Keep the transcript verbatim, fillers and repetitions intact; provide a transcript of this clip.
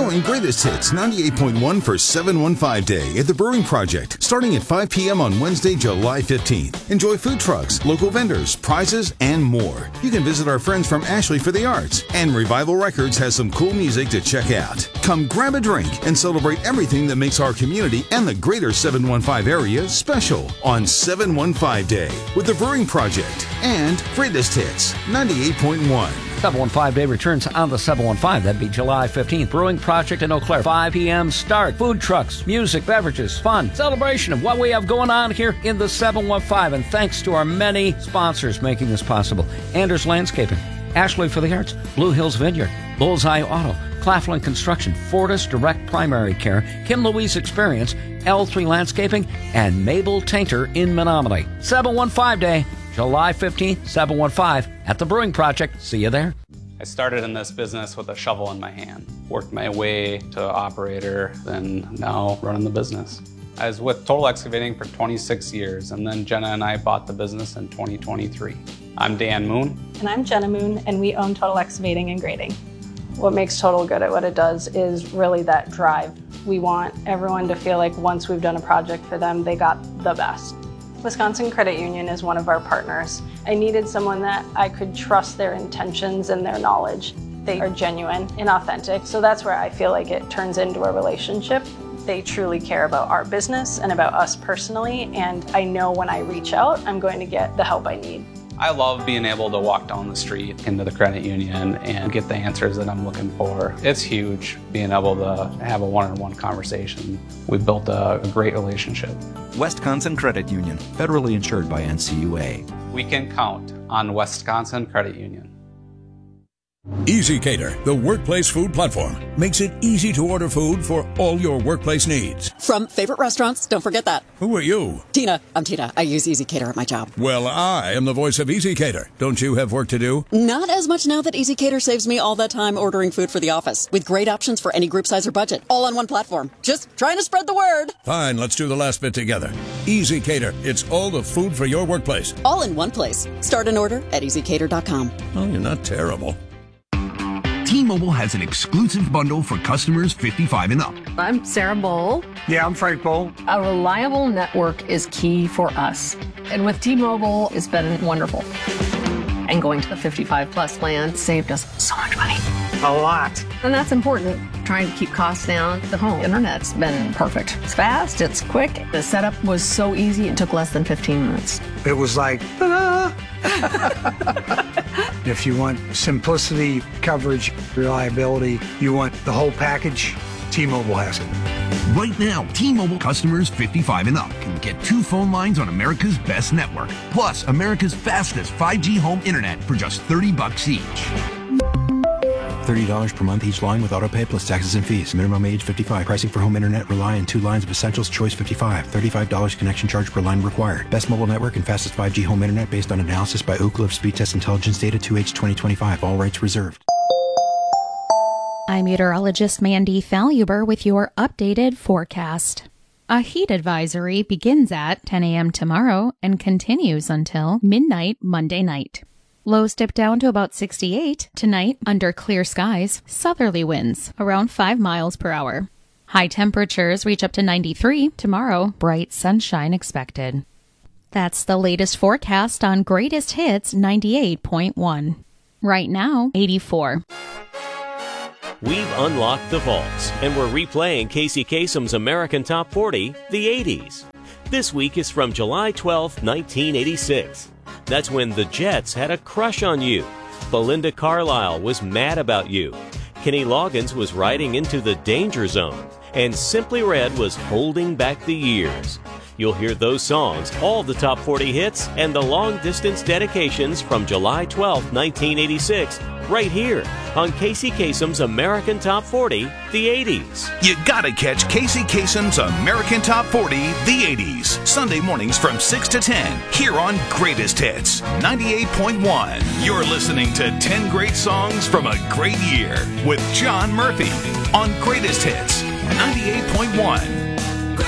Join Greatest Hits ninety-eight point one for seven one five Day at the Brewing Project, starting at five p.m. on Wednesday, July fifteenth. Enjoy food trucks, local vendors, prizes, and more. You can visit our friends from Ashley for the Arts, and Revival Records has some cool music to check out. Come grab a drink and celebrate everything that makes our community and the greater seven one five area special on seven one five Day with the Brewing Project and Greatest Hits ninety-eight point one. seven one five Day returns on the seven one five. That'd be July fifteenth. Brewing Project in Eau Claire. five p.m. start. Food trucks, music, beverages, fun, celebration of what we have going on here in the seven one five. And thanks to our many sponsors making this possible. Anders Landscaping, Ashley for the Arts, Blue Hills Vineyard, Bullseye Auto, Claflin Construction, Fortis Direct Primary Care, Kim Louise Experience, L three Landscaping, and Mabel Tainter in Menominee. seven one five Day, July fifteenth, seven one five at the Brewing Project. See you there. I started in this business with a shovel in my hand, worked my way to operator, then now running the business. I was with Total Excavating for twenty-six years, and then Jenna and I bought the business in twenty twenty-three. I'm Dan Moon. And I'm Jenna Moon, and we own Total Excavating and Grading. What makes Total good at what it does is really that drive. We want everyone to feel like once we've done a project for them, they got the best. Wisconsin Credit Union is one of our partners. I needed someone that I could trust their intentions and their knowledge. They are genuine and authentic, so that's where I feel like it turns into a relationship. They truly care about our business and about us personally, and I know when I reach out, I'm going to get the help I need. I love being able to walk down the street into the credit union and get the answers that I'm looking for. It's huge being able to have a one-on-one conversation. We've built a, a great relationship. Wisconsin Credit Union, federally insured by N C U A. We can count on Wisconsin Credit Union. EasyCater, the workplace food platform, makes it easy to order food for all your workplace needs. From favorite restaurants, don't forget that. Who are you? Tina. I'm Tina. I use EasyCater at my job. Well, I am the voice of EasyCater. Don't you have work to do? Not as much now that EasyCater saves me all that time ordering food for the office, with great options for any group size or budget, all on one platform. Just trying to spread the word. Fine, let's do the last bit together. EasyCater, it's all the food for your workplace. All in one place. Start an order at easy cater dot com. Oh, you're not terrible. T-Mobile has an exclusive bundle for customers fifty-five and up. I'm Sarah Bowl. Yeah, I'm Frank Bowl. A reliable network is key for us. And with T-Mobile, it's been wonderful. And going to the fifty-five plus plan saved us so much money. A lot. And that's important. Trying to keep costs down. The home internet's been perfect. It's fast, it's quick. The setup was so easy, it took less than fifteen minutes. It was like, ta-da! If you want simplicity, coverage, reliability, you want the whole package, T-Mobile has it. Right now, T-Mobile customers fifty-five and up can get two phone lines on America's best network, plus America's fastest five G home internet for just thirty bucks each. thirty dollars per month each line with autopay plus taxes and fees. Minimum age fifty-five. Pricing for home internet rely on two lines of Essentials Choice fifty-five. thirty-five dollars connection charge per line required. Best mobile network and fastest five G home internet based on analysis by Ookla of Speed Test Intelligence data two H twenty twenty-five. All rights reserved. I'm meteorologist Mandy Faluber with your updated forecast. A heat advisory begins at ten a.m. tomorrow and continues until midnight Monday night. Lows dip down to about sixty-eight tonight under clear skies, southerly winds around five miles per hour. High temperatures reach up to ninety-three tomorrow, bright sunshine expected. That's the latest forecast on Greatest Hits ninety-eight point one. Right now, eighty-four. We've unlocked the vaults, and we're replaying Casey Kasem's American Top forty, the eighties. This week is from July twelfth, nineteen eighty-six. That's when the Jets had a crush on you. Belinda Carlisle was mad about you. Kenny Loggins was riding into the danger zone. And Simply Red was holding back the years. You'll hear those songs, all the top forty hits, and the long-distance dedications from July twelfth, nineteen eighty-six, right here on Casey Kasem's American Top forty, the eighties. You gotta catch Casey Kasem's American Top forty, the eighties, Sunday mornings from six to ten, here on Greatest Hits ninety-eight point one. You're listening to ten great songs from a great year with John Murphy on Greatest Hits ninety-eight point one.